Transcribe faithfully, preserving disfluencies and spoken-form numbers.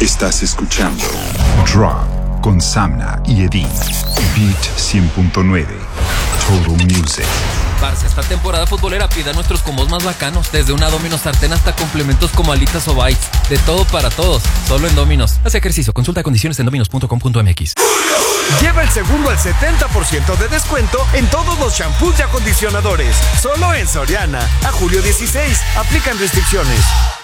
Estás escuchando Drop con Samna y Edith. Beat cien punto nueve. Total Music. Parce, esta temporada futbolera pida nuestros combos más bacanos. Desde una Domino's sartén hasta complementos como alitas o bites. De todo para todos, solo en Domino's. Haz ejercicio, consulta condiciones en dominos punto com punto m x. Lleva el segundo al setenta por ciento de descuento en todos los shampoos y acondicionadores. Solo en Soriana. A julio dieciséis. Aplican restricciones.